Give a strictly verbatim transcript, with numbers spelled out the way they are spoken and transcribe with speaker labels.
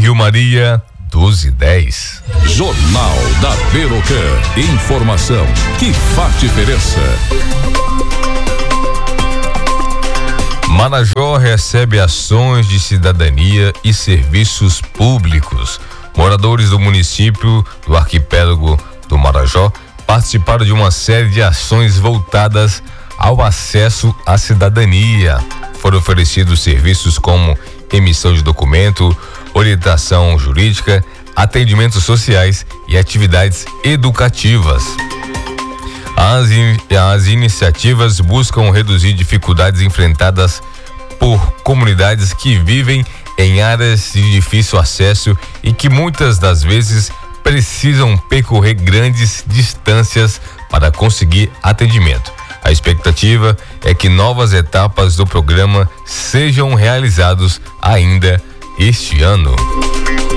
Speaker 1: Rio Maria, doze e dez.
Speaker 2: Jornal da Berocan. Informação que faz diferença.
Speaker 1: Marajó recebe ações de cidadania e serviços públicos. Moradores do município do arquipélago do Marajó participaram de uma série de ações voltadas ao acesso à cidadania. Foram oferecidos serviços como emissão de documento, orientação jurídica, atendimentos sociais e atividades educativas. As, in, as iniciativas buscam reduzir dificuldades enfrentadas por comunidades que vivem em áreas de difícil acesso e que muitas das vezes precisam percorrer grandes distâncias para conseguir atendimento. A expectativa é que novas etapas do programa sejam realizadas ainda este ano.